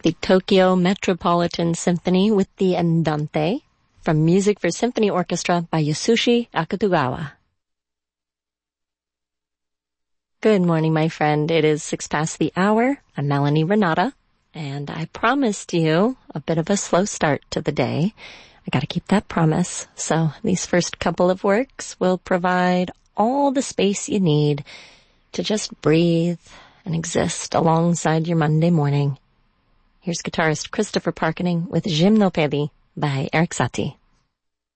the Tokyo Metropolitan Symphony with the Andante from Music for Symphony Orchestra by Yasushi Akutagawa. Good morning, my friend. It is 6 past the hour. I'm Melanie Renata, and I promised you a bit of a slow start to the day. I gotta keep that promise. So these first couple of works will provide all the space you need to just breathe and exist alongside your Monday morning. Here's guitarist Christopher Parkening with Gymnopédie by Erik Satie.